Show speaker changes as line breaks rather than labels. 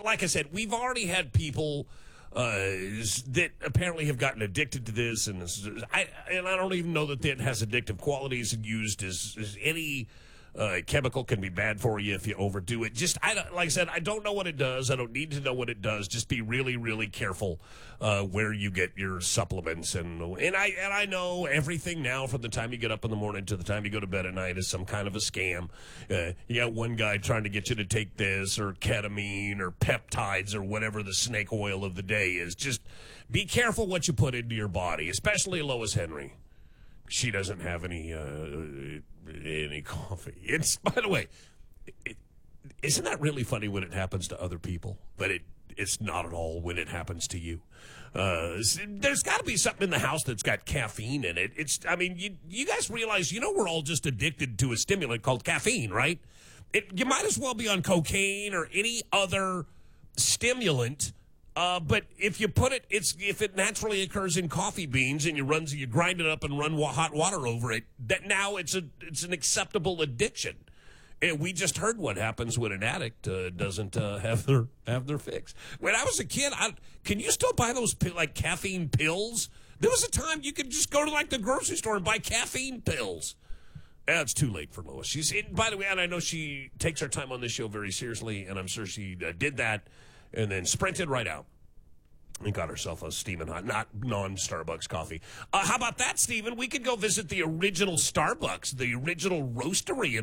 like I said, we've already had people that apparently have gotten addicted to this, and I don't even know that it has addictive qualities and used as any chemical can be bad for you if you overdo it. Like I said, I don't know what it does. I don't need to know what it does. Just be really, really careful where you get your supplements. And I know everything now from the time you get up in the morning to the time you go to bed at night is some kind of a scam. You got one guy trying to get you to take this or ketamine or peptides or whatever the snake oil of the day is. Just be careful what you put into your body, especially Lois Henry. She doesn't have any coffee. It's, by the way, isn't that really funny when it happens to other people? But it's not at all when it happens to you. There's got to be something in the house that's got caffeine in it. You guys realize, we're all just addicted to a stimulant called caffeine, right? You might as well be on cocaine or any other stimulant. But if you put it, if it naturally occurs in coffee beans and you grind it up and run hot water over it, that now it's an acceptable addiction. And we just heard what happens when an addict doesn't have their fix. When I was a kid, can you still buy those like caffeine pills? There was a time you could just go to like the grocery store and buy caffeine pills. It's too late for Lois. By the way, and I know she takes her time on this show very seriously, and I'm sure she did that. And then sprinted right out and got herself a steaming hot, not non-Starbucks coffee. How about that, Stephen? We could go visit the original Starbucks, the original roastery